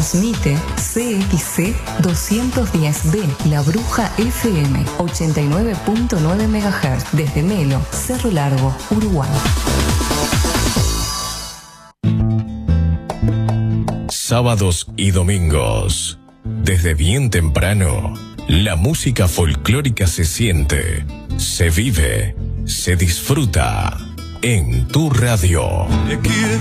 Transmite CXC 210B, La Bruja FM, 89.9 MHz, desde Melo, Cerro Largo, Uruguay. Sábados y domingos, desde bien temprano, la música folclórica se siente, se vive, se disfruta en tu radio. Te quiero